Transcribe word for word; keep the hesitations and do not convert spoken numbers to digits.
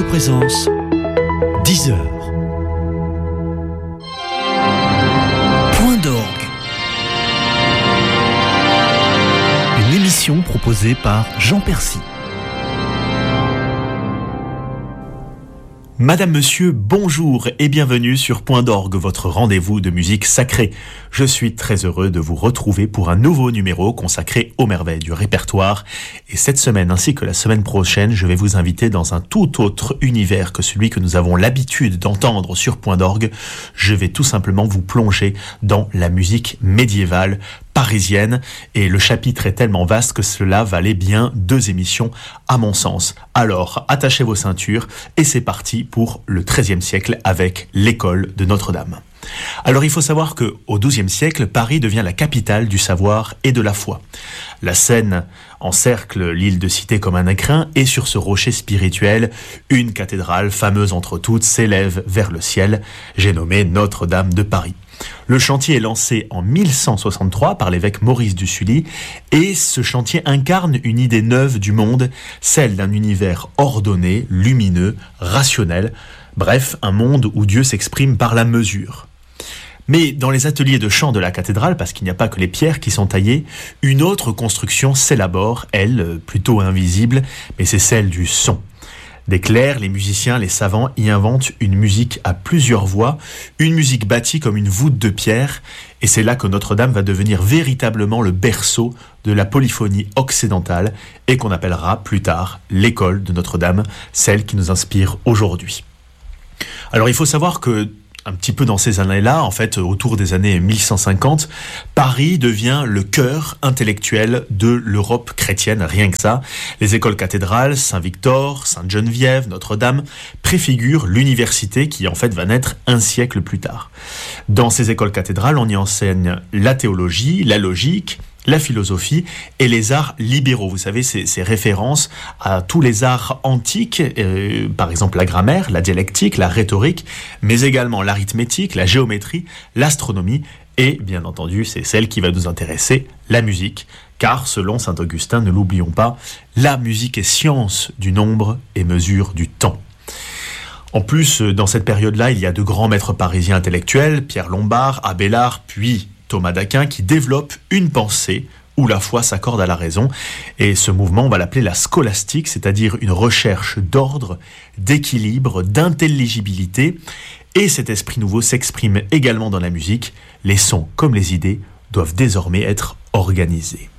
présence, dix heures. Point d'orgue. Une émission proposée par Jean Percy. Madame, Monsieur, bonjour et bienvenue sur Point d'orgue, votre rendez-vous de musique sacrée. Je suis très heureux de vous retrouver pour un nouveau numéro consacré aux merveilles du répertoire. Et cette semaine, ainsi que la semaine prochaine, je vais vous inviter dans un tout autre univers que celui que nous avons l'habitude d'entendre sur Point d'orgue. Je vais tout simplement vous plonger dans la musique médiévale parisienne, et le chapitre est tellement vaste que cela valait bien deux émissions à mon sens. Alors, attachez vos ceintures et c'est parti pour le treizième siècle avec l'école de Notre-Dame. Alors il faut savoir qu'au douzième siècle, Paris devient la capitale du savoir et de la foi. La Seine encercle l'île de Cité comme un écrin, et sur ce rocher spirituel, une cathédrale fameuse entre toutes s'élève vers le ciel, j'ai nommé Notre-Dame de Paris. Le chantier est lancé en mille cent soixante-trois par l'évêque Maurice du Sully, et ce chantier incarne une idée neuve du monde, celle d'un univers ordonné, lumineux, rationnel, bref, un monde où Dieu s'exprime par la mesure. Mais dans les ateliers de chant de la cathédrale, parce qu'il n'y a pas que les pierres qui sont taillées, une autre construction s'élabore, elle, plutôt invisible, mais c'est celle du son. Des clercs, les musiciens, les savants y inventent une musique à plusieurs voix, une musique bâtie comme une voûte de pierre, et c'est là que Notre-Dame va devenir véritablement le berceau de la polyphonie occidentale, et qu'on appellera plus tard l'école de Notre-Dame, celle qui nous inspire aujourd'hui. Alors il faut savoir que un petit peu dans ces années-là, en fait, autour des années mille cent cinquante, Paris devient le cœur intellectuel de l'Europe chrétienne, rien que ça. Les écoles cathédrales, Saint-Victor, Sainte-Geneviève, Notre-Dame, préfigurent l'université qui, en fait, va naître un siècle plus tard. Dans ces écoles cathédrales, on y enseigne la théologie, la logique, la philosophie et les arts libéraux. Vous savez, ces, ces références à tous les arts antiques, euh, par exemple la grammaire, la dialectique, la rhétorique, mais également l'arithmétique, la géométrie, l'astronomie et, bien entendu, c'est celle qui va nous intéresser, la musique. Car, selon saint Augustin, ne l'oublions pas, la musique est science du nombre et mesure du temps. En plus, dans cette période-là, il y a de grands maîtres parisiens intellectuels, Pierre Lombard, Abélard, puis Thomas d'Aquin, qui développe une pensée où la foi s'accorde à la raison. Et ce mouvement, on va l'appeler la scolastique, c'est-à-dire une recherche d'ordre, d'équilibre, d'intelligibilité. Et cet esprit nouveau s'exprime également dans la musique. Les sons comme les idées doivent désormais être organisés.